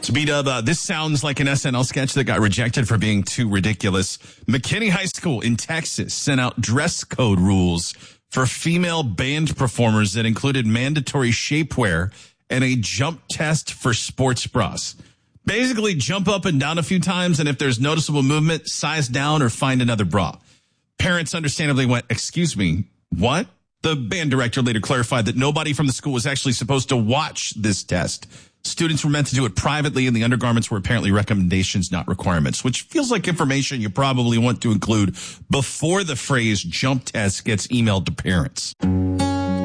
So B-Dub, this sounds like an SNL sketch that got rejected for being too ridiculous. McKinney High School in Texas sent out dress code rules for female band performers that included mandatory shapewear and a jump test for sports bras. Basically, jump up and down a few times, and if there's noticeable movement, size down or find another bra. Parents understandably went, "Excuse me, what?" The band director later clarified that nobody from the school was actually supposed to watch this test. Students were meant to do it privately, and the undergarments were apparently recommendations, not requirements, which feels like information you probably want to include before the phrase jump test gets emailed to parents.